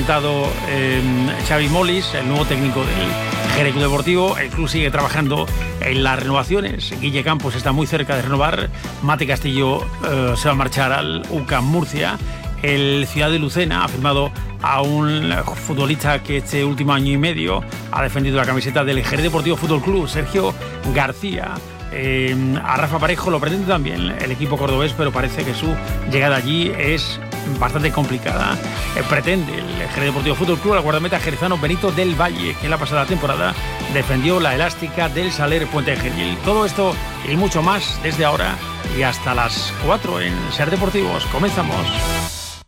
presentado Xavi Molis, el nuevo técnico del Jerez Club Deportivo. El club sigue trabajando en las renovaciones. Guille Campos está muy cerca de renovar. Mate Castillo se va a marchar al UCAM Murcia. El Ciudad de Lucena ha firmado a un futbolista que este último año y medio ha defendido la camiseta del Jerez Deportivo Fútbol Club, Sergio García. A Rafa Parejo lo pretende también el equipo cordobés, pero parece que su llegada allí es bastante complicada. Pretende el Jerez Deportivo Fútbol Club al guardameta jerezano Benito del Valle, que en la pasada temporada defendió la elástica del Saler Puente Genil. Todo esto y mucho más desde ahora y hasta las 4 en Ser Deportivos. Comenzamos.